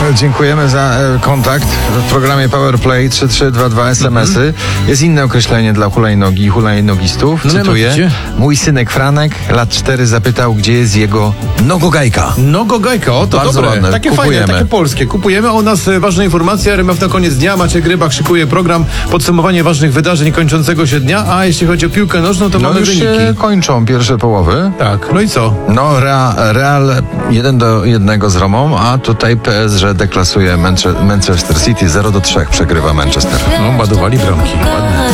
dziękujemy za kontakt w programie Powerplay 3322 SMS-y. Jest inne określenie dla hulajnogi i hulajnogistów. Cytuję. Mój synek Franek, lat 4, zapytał, gdzie jest jego nogogajka. Nogogajka, o to bardzo dobre. ładne. Takie Kupujemy. fajne, takie polskie. Kupujemy, a u nas ważna informacja. RMF na koniec dnia. Maciek Rybak szykuje program podsumowanie ważnych wydarzeń kończącego się dnia, a jeśli chodzi o piłkę nożną, to mamy już wyniki. się kończą pierwsze połowy. Tak, no i co? No, Real 1-1 z Romą, a tutaj PSG deklasuje Manchester City 0-3 przegrywa Manchester. No, ładowali bramki. Ładnie.